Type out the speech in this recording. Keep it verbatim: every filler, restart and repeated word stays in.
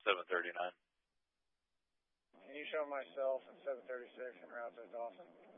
seven thirty-nine. Can you show myself at seven thirty-six and route to Dawson?